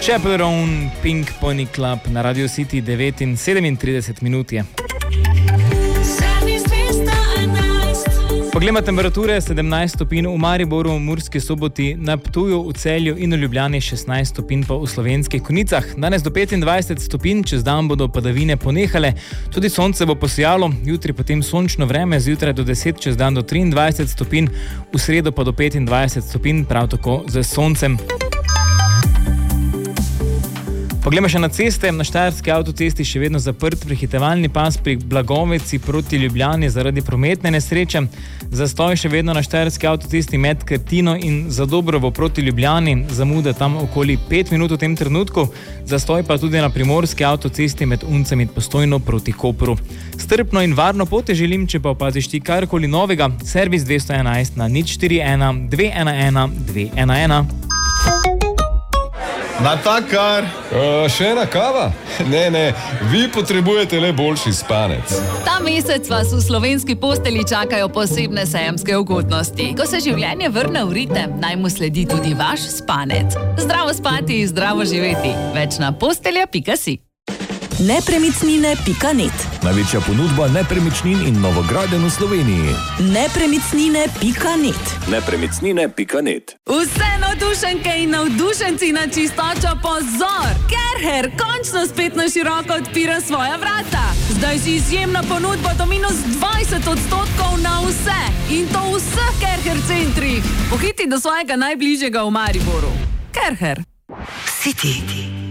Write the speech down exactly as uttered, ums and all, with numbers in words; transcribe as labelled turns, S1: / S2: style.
S1: Chaperone, Pink Pony Club na Radio City devet in sedemintrideset minut je. Poglejmo temperature, sedemnajst stopinj v Mariboru, v Murski Soboti, na Ptuju, v Celju in v Ljubljani šestnajst stopinj pa v Slovenskih Konjicah. Danes do petindvajset stopinj, čez dan bodo padavine ponehale, tudi sonce bo posijalo, jutri potem sončno vreme, zjutraj do deset, čez dan do triindvajset stopinj, v sredo pa do petindvajset stopinj, prav tako z soncem. Poglejmo še na ceste. Na Štajerski avtocesti še vedno zaprt prehitevalni pas pri Blagoveci proti Ljubljani zaradi prometne nesreče. Zastoj še vedno na Štajerski avtocesti med Krtino in Zadobrovo proti Ljubljani. Zamuda tam okoli pet minut v tem trenutku. Zastoj pa tudi na Primorski avtocesti med Uncem in Postojno proti Kopru. Strpno in varno pot želim, če pa opaziš ti karkoli novega. Servis dvesto enajst na nič štiri ena dve ena ena dve ena ena.
S2: Natakar!
S3: Uh, še ena kava? Ne, ne, vi potrebujete le boljši spanec.
S4: Ta mesec vas v slovenski posteli čakajo posebne sejemske ugodnosti. Ko se življenje vrne v ritem, naj mu sledi tudi vaš spanec. Zdravo spati, zdravo živeti. Več na postelja pika si.
S5: nepremičnine pika net.
S6: Največja ponudba nepremičnin in novogradenj v Sloveniji.
S5: nepremičnine pika net.
S6: nepremičnine pika net.
S4: Vse navdušenke in navdušenci na čistočo pozor! Kerher končno spet na široko odpira svoja vrata. Zdaj si izjemna ponudba do minus dvajset odstotkov na vse. In to v vseh Kerher centrih. Pohiti do svojega najbližjega v Mariboru. Kerher.
S5: City.